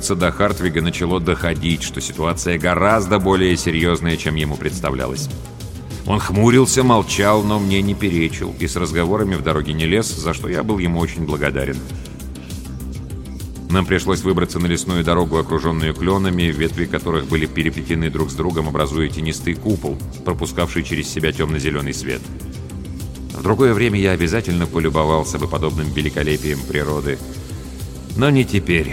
кажется, до Хартвига начало доходить, что ситуация гораздо более серьезная, чем ему представлялось. Он хмурился, молчал, но мне не перечил, и с разговорами в дороге не лез, за что я был ему очень благодарен. Нам пришлось выбраться на лесную дорогу, окруженную кленами, ветви которых были переплетены друг с другом, образуя тенистый купол, пропускавший через себя темно-зеленый свет. В другое время я обязательно полюбовался бы подобным великолепием природы, но не теперь.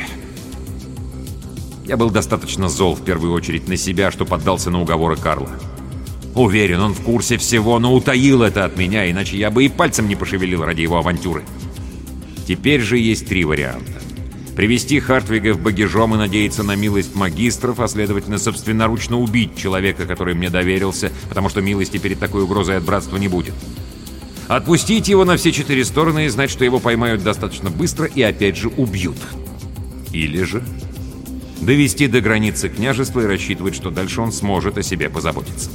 Я был достаточно зол в первую очередь на себя, что поддался на уговоры Карла. Уверен, он в курсе всего, но утаил это от меня, иначе я бы и пальцем не пошевелил ради его авантюры. Теперь же есть 3 варианта. Привести Хартвига в багежом и надеяться на милость магистров, а следовательно собственноручно убить человека, который мне доверился, потому что милости перед такой угрозой от братства не будет. Отпустить его на все 4 стороны и знать, что его поймают достаточно быстро и опять же убьют. Или же довести до границы княжества и рассчитывать, что дальше он сможет о себе позаботиться.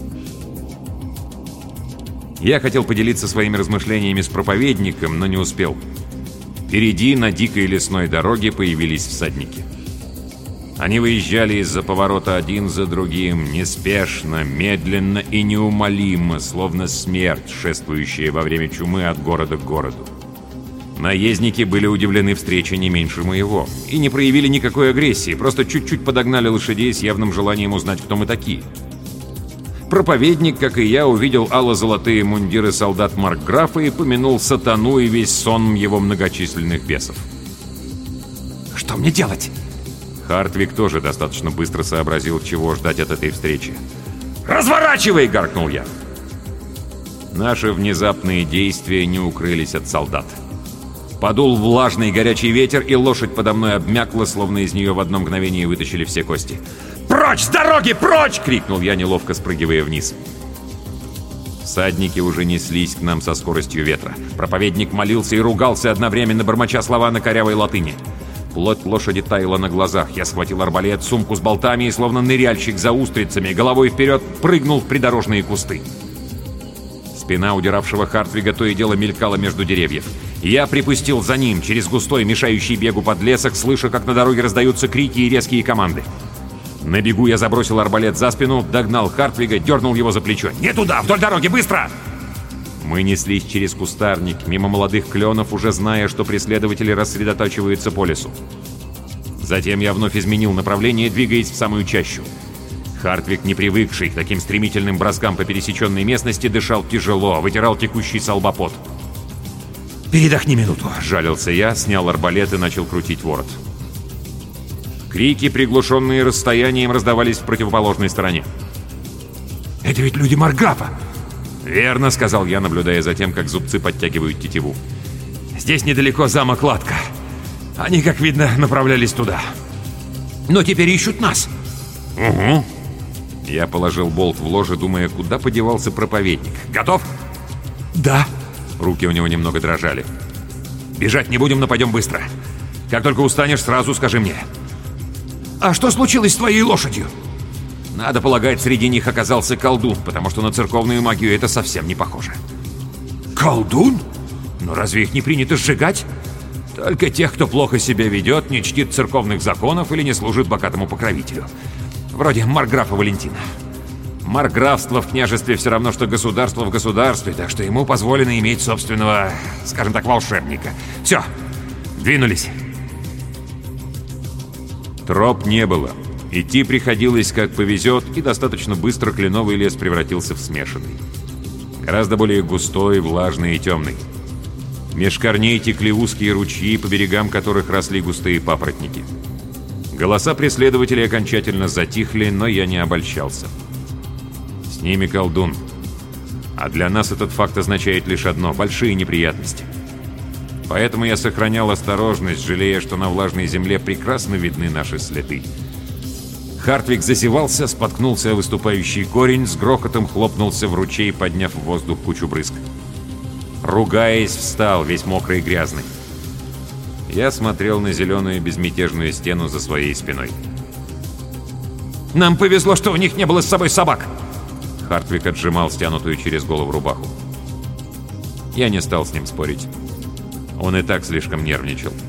Я хотел поделиться своими размышлениями с проповедником, но не успел. Впереди на дикой лесной дороге появились всадники. Они выезжали из-за поворота один за другим, неспешно, медленно и неумолимо, словно смерть, шествующая во время чумы от города к городу. Наездники были удивлены встрече не меньше моего и не проявили никакой агрессии, просто чуть-чуть подогнали лошадей с явным желанием узнать, кто мы такие. Проповедник, как и я, увидел ало-золотые мундиры солдат маркграфа и помянул сатану и весь сон его многочисленных бесов. «Что мне делать?» Хартвиг тоже достаточно быстро сообразил, чего ждать от этой встречи. «Разворачивай!» — гаркнул я. Наши внезапные действия не укрылись от солдат. Подул влажный горячий ветер, и лошадь подо мной обмякла, словно из нее в одно мгновение вытащили все кости. «Прочь с дороги, прочь!» — крикнул я, неловко спрыгивая вниз. Всадники уже неслись к нам со скоростью ветра. Проповедник молился и ругался, одновременно бормоча слова на корявой латыни. Плоть лошади таяла на глазах. Я схватил арбалет, сумку с болтами и, словно ныряльщик за устрицами, головой вперед прыгнул в придорожные кусты. Спина удиравшего Хартвига то и дело мелькала между деревьев. Я припустил за ним, через густой, мешающий бегу подлесок, слыша, как на дороге раздаются крики и резкие команды. На бегу я забросил арбалет за спину, догнал Хартвига, дернул его за плечо. «Не туда! Вдоль дороги! Быстро!» Мы неслись через кустарник, мимо молодых кленов, уже зная, что преследователи рассредотачиваются по лесу. Затем я вновь изменил направление, двигаясь в самую чащу. Хартвиг, не привыкший к таким стремительным броскам по пересеченной местности, дышал тяжело, вытирал текущий с лба пот. «Передохни минуту!» — жалился я, снял арбалет и начал крутить ворот. Крики, приглушенные расстоянием, раздавались в противоположной стороне. «Это ведь люди маркграфа!» «Верно», — сказал я, наблюдая за тем, как зубцы подтягивают тетиву. «Здесь недалеко замок Латка. Они, как видно, направлялись туда. Но теперь ищут нас». «Угу». Я положил болт в ложе, думая, куда подевался проповедник. «Готов?» «Да». Руки у него немного дрожали. «Бежать не будем, но пойдем быстро. Как только устанешь, сразу скажи мне». «А что случилось с твоей лошадью?» Надо полагать, среди них оказался колдун, потому что на церковную магию это совсем не похоже. «Колдун? Но разве их не принято сжигать? Только тех, кто плохо себя ведет, не чтит церковных законов или не служит богатому покровителю. Вроде маркграфа Валентина. Маркграфство в княжестве все равно, что государство в государстве, так что ему позволено иметь собственного, скажем так, волшебника. Все, двинулись». Троп не было. Идти приходилось как повезет, и достаточно быстро кленовый лес превратился в смешанный. Гораздо более густой, влажный и темный. Меж корней текли узкие ручьи, по берегам которых росли густые папоротники. Голоса преследователей окончательно затихли, но я не обольщался. С ними колдун. А для нас этот факт означает лишь одно — большие неприятности. Поэтому я сохранял осторожность, жалея, что на влажной земле прекрасно видны наши следы. Хартвиг засевался, споткнулся о выступающий корень, с грохотом хлопнулся в ручей, подняв в воздух кучу брызг. Ругаясь, встал, весь мокрый и грязный. Я смотрел на зеленую безмятежную стену за своей спиной. «Нам повезло, что у них не было с собой собак!» Хартвиг отжимал стянутую через голову рубаху. Я не стал с ним спорить. Он и так слишком нервничал.